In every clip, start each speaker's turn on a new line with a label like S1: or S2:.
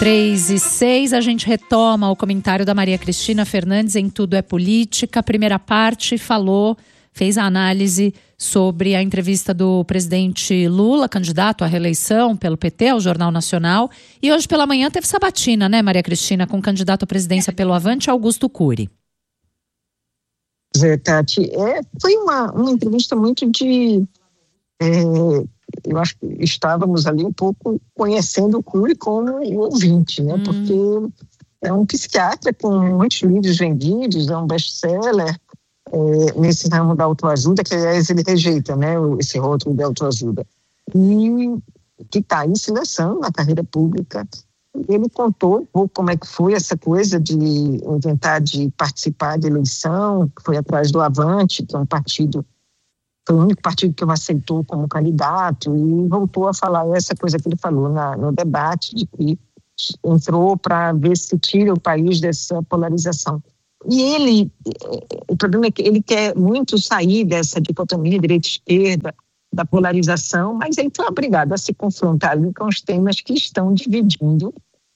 S1: 3:06, a gente retoma o comentário da Maria Cristina Fernandes em Tudo é Política. A primeira parte fez a análise sobre a entrevista do presidente Lula, candidato à reeleição pelo PT, ao Jornal Nacional. E hoje pela manhã teve sabatina, né, Maria Cristina, com o candidato à presidência pelo Avante, Augusto Cury.
S2: Tati, foi uma entrevista muito eu acho que estávamos ali um pouco conhecendo o Cury como ouvinte, né? Porque é um psiquiatra com muitos livros vendidos, é um best-seller nesse ramo da autoajuda, que aliás ele rejeita, né, esse rótulo de autoajuda. E que está em seleção na carreira pública. Ele contou um pouco como é que foi essa coisa de inventar de participar de eleição, que foi atrás do Avante, que é um partido, foi o único partido que o aceitou como candidato, e voltou a falar essa coisa que ele falou no debate, de que entrou para ver se tira o país dessa polarização. E o problema é que ele quer muito sair dessa dicotomia direita-esquerda, da polarização, mas ele foi obrigado a se confrontar ali com os temas que estão dividindo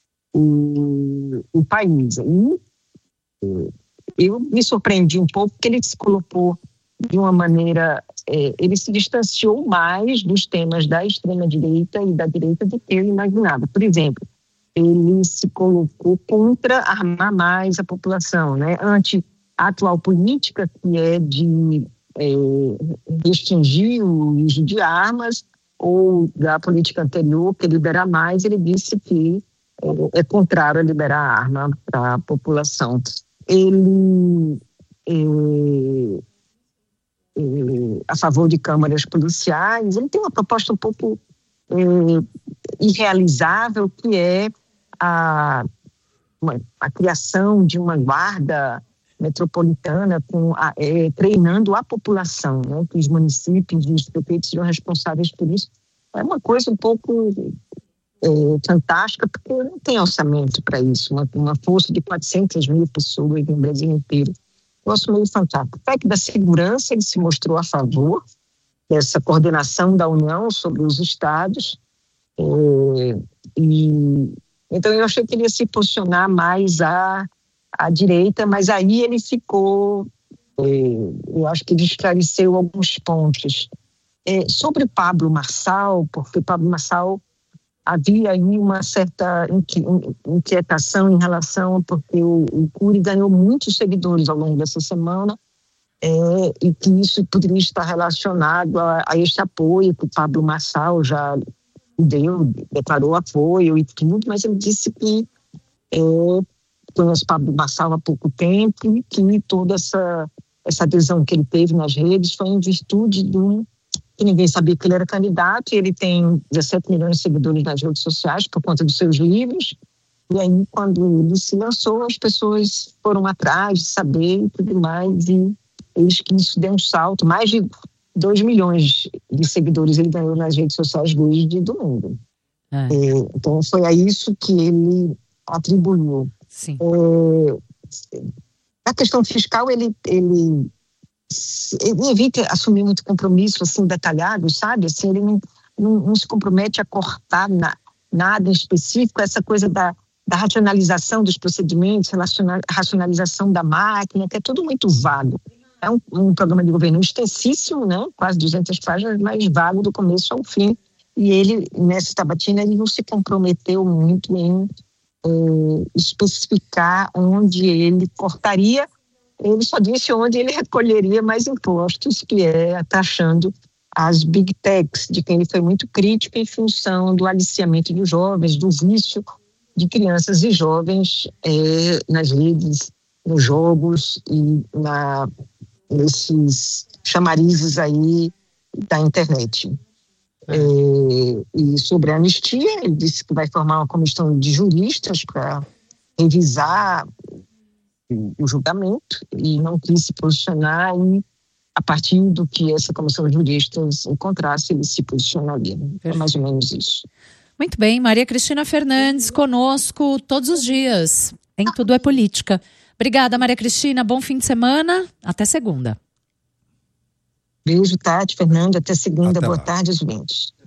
S2: o país. E eu me surpreendi um pouco porque ele se colocou de uma maneira, ele se distanciou mais dos temas da extrema-direita e da direita do que eu imaginava. Por exemplo, ele se colocou contra armar mais a população, né? Ante a atual política, que é de restringir o uso de armas, ou da política anterior, que é liberar mais, ele disse que é contrário a liberar a arma para a população. Ele a favor de câmaras policiais, ele tem uma proposta um pouco irrealizável, que é a criação de uma guarda metropolitana treinando a população, né, que os municípios e os prefeitos sejam responsáveis por isso. É uma coisa um pouco fantástica, porque não tem orçamento para isso, uma força de 400 mil pessoas no Brasil inteiro. Nosso meio fantástico. O PEC da segurança, ele se mostrou a favor dessa coordenação da União sobre os estados, então eu achei que ele ia se posicionar mais à direita, mas aí ele ficou, eu acho que ele esclareceu alguns pontos. Sobre Pablo Marçal, porque Pablo Marçal havia aí uma certa inquietação em relação, porque o Cury ganhou muitos seguidores ao longo dessa semana, e que isso poderia estar relacionado a este apoio que o Pablo Marçal já declarou apoio e tudo, mas ele disse que conhece Pablo Marçal há pouco tempo e que toda essa adesão que ele teve nas redes foi em virtude que ninguém sabia que ele era candidato, e ele tem 17 milhões de seguidores nas redes sociais por conta dos seus livros, e aí quando ele se lançou, as pessoas foram atrás de saber e tudo mais, e eis que isso deu um salto, mais de 2 milhões de seguidores ele ganhou nas redes sociais desde domingo. Então foi a isso que ele atribuiu.
S1: Sim.
S2: A questão fiscal, ele evita assumir muito compromisso assim, detalhado, sabe? Assim, ele não se compromete a cortar nada em específico, essa coisa da racionalização dos procedimentos, racionalização da máquina, que é tudo muito vago. É um programa de governo extensíssimo, né? Quase 200 páginas, mas vago do começo ao fim. E ele, nessa sabatina, ele não se comprometeu muito em especificar onde ele cortaria. Ele só disse onde ele recolheria mais impostos, que é taxando as big techs, de quem ele foi muito crítico em função do aliciamento dos jovens, do vício de crianças e jovens nas redes, nos jogos e nesses chamarizes aí da internet. E sobre a anistia, ele disse que vai formar uma comissão de juristas para revisar o julgamento, e não quis se posicionar, e a partir do que essa comissão de juristas encontrasse, ele se posicionaria. É mais ou menos isso.
S1: Muito bem, Maria Cristina Fernandes conosco todos os dias em Tudo é Política. Obrigada, Maria Cristina, bom fim de semana, até segunda.
S2: Beijo, Tati, Fernando, até segunda,
S3: Até
S2: boa
S3: lá.
S2: tarde, ouvintes.